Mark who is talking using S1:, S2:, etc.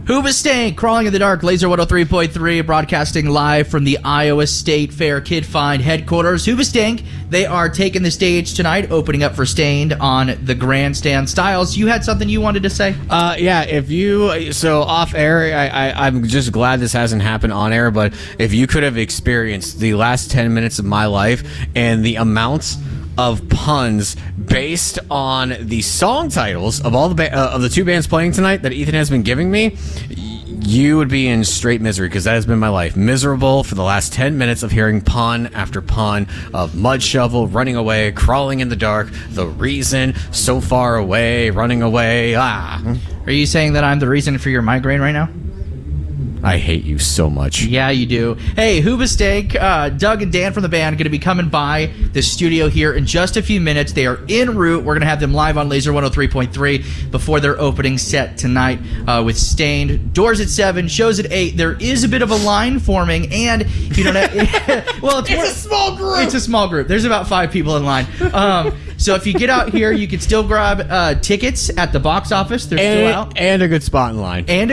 S1: Hoobastank, Crawling in the Dark, Laser 103.3, broadcasting live from the Iowa State Fair Kid Find headquarters. Hoobastank, they are taking the stage tonight, opening up for Stained on the grandstand. Styles, you had something you wanted to say?
S2: So off air, I'm just glad this hasn't happened on air, but if you could have experienced the last 10 minutes of my life and the amounts of puns based on the song titles of all the two bands playing tonight that Ethan has been giving me, you would be in straight misery, because that has been my life. Miserable for the last 10 minutes of hearing pun after pun of Mud Shovel, Running Away, Crawling in the Dark, The Reason, So Far Away, Running Away. Are
S1: you saying that I'm the reason for your migraine right now?
S2: I hate you so much.
S1: Yeah, you do. Hey, Hoobastank, Doug and Dan from the band going to be coming by the studio here in just a few minutes. They are en route. We're going to have them live on Laser 103.3 before their opening set tonight with Stained. Doors at 7, shows at 8. There is a bit of a line forming, and if you don't have... well, it's a small group. It's a small group. There's about 5 people in line. So if you get out here, you can still grab tickets at the box office. They're still out.
S2: And a good spot in line.
S1: And